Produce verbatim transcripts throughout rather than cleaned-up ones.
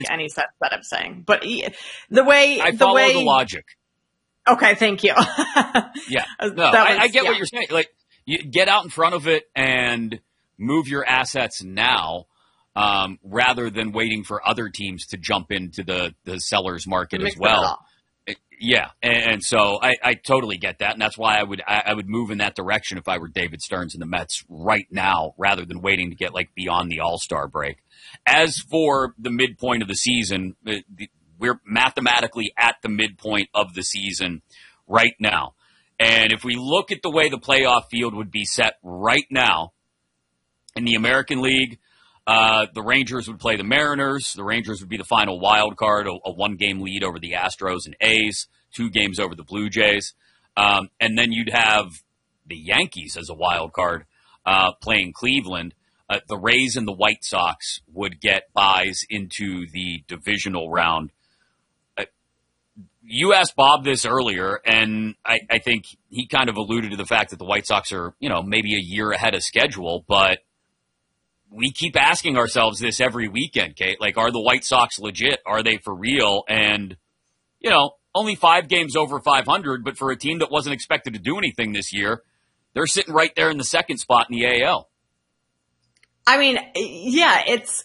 any sense that I'm saying. But he, the way I the follow way, the logic. Okay, thank you. Yeah, no, was, I, I get yeah. what you're saying. Like, you get out in front of it and move your assets now, um, rather than waiting for other teams to jump into the the seller's market as well. Yeah, and, and so I, I totally get that, and that's why I would I, I would move in that direction if I were David Stearns and the Mets right now, rather than waiting to get like beyond the All-Star break. As for the midpoint of the season, we're mathematically at the midpoint of the season right now. And if we look at the way the playoff field would be set right now, in the American League, uh, the Rangers would play the Mariners. The Rangers would be the final wild card, a, a one-game lead over the Astros and A's, two games over the Blue Jays. Um, and then you'd have the Yankees as a wild card uh, playing Cleveland. Uh, the Rays and the White Sox would get buys into the divisional round. Uh, you asked Bob this earlier, and I, I think he kind of alluded to the fact that the White Sox are, you know, maybe a year ahead of schedule, but we keep asking ourselves this every weekend, Kate. Like, are the White Sox legit? Are they for real? And, you know, only five games over five hundred, but for a team that wasn't expected to do anything this year, they're sitting right there in the second spot in the A L. I mean, yeah, it's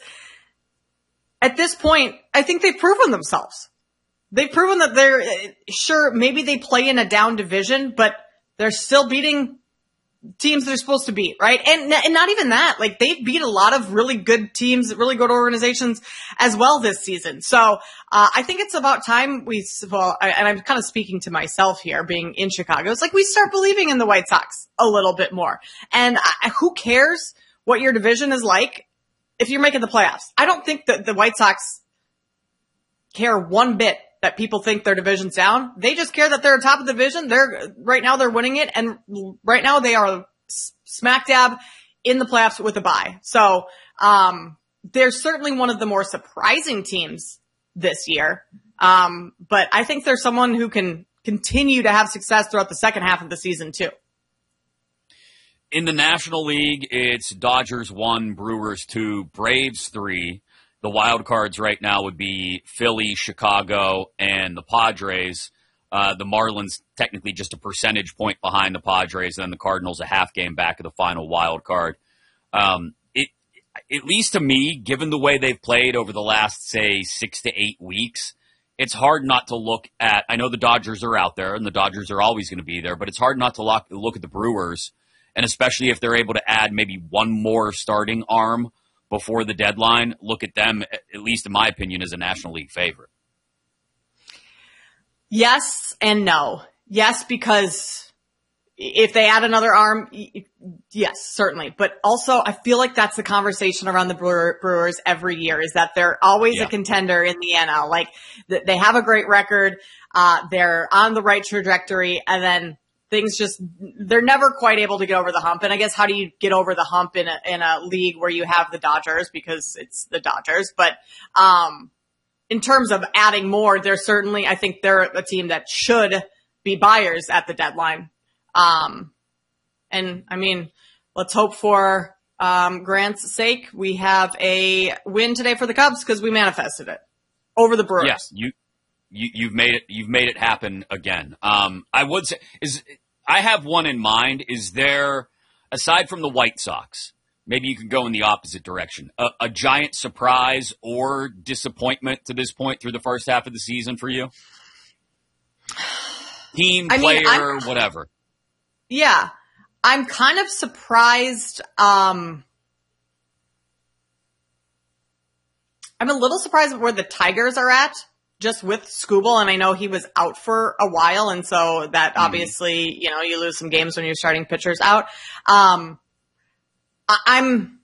at this point, I think they've proven themselves. They've proven that they're sure, maybe they play in a down division, but they're still beating teams they're supposed to beat, right? And, and not even that, like they've beat a lot of really good teams, really good organizations as well this season. So, uh, I think it's about time we, well, I, and I'm kind of speaking to myself here being in Chicago. It's like we start believing in the White Sox a little bit more. And I, who cares what your division is like if you're making the playoffs? I don't think that the White Sox care one bit that people think their division's down. They just care that they're atop of the division. They're right now they're winning it, and right now they are smack dab in the playoffs with a bye. So um, they're certainly one of the more surprising teams this year. Um, but I think there's someone who can continue to have success throughout the second half of the season too. In the National League, it's Dodgers one, Brewers two, Braves three. The wild cards right now would be Philly, Chicago, and the Padres. Uh, the Marlins technically just a percentage point behind the Padres, and then the Cardinals a half game back of the final wild card. Um, it, at least to me, given the way they've played over the last, say, six to eight weeks, it's hard not to look at, I know the Dodgers are out there, and the Dodgers are always going to be there, but it's hard not to look, look at the Brewers, and especially if they're able to add maybe one more starting arm before the deadline, look at them, at least in my opinion, as a National League favorite. Yes and no. Yes, because if they add another arm, yes, certainly. But also, I feel like that's the conversation around the Brewers every year, is that they're always yeah. a contender in the N L. Like, they have a great record, uh, they're on the right trajectory, and then things just, they're never quite able to get over the hump. And I guess how do you get over the hump in a, in a league where you have the Dodgers, because it's the Dodgers. But, um, in terms of adding more, they're certainly, I think they're a team that should be buyers at the deadline. Um, and I mean, let's hope for, um, Grant's sake, we have a win today for the Cubs because we manifested it over the Brewers. Yes, you, You, you've made it. You've made it happen again. Um, I would say is I have one in mind. Is there, aside from the White Sox, maybe you can go in the opposite direction, a, a giant surprise or disappointment to this point through the first half of the season for you? Team, I mean, player, I'm, whatever. Yeah, I'm kind of surprised. Um, I'm a little surprised at where the Tigers are at, just with Skubal, and I know he was out for a while, and so that mm-hmm. obviously, you know, you lose some games when you're starting pitchers out. Um, I- I'm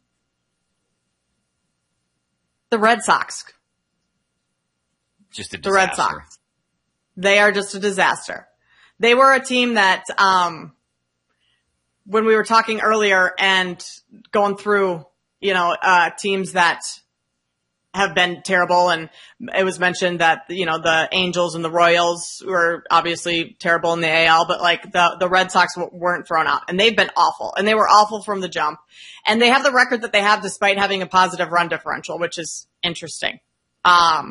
the Red Sox. Just a disaster. The Red Sox. They are just a disaster. They were a team that, um, when we were talking earlier and going through, you know, uh, teams that have been terrible, and it was mentioned that, you know, the Angels and the Royals were obviously terrible in the A L, but like the, the Red Sox w- weren't thrown out, and they've been awful, and they were awful from the jump, and they have the record that they have despite having a positive run differential, which is interesting. Um,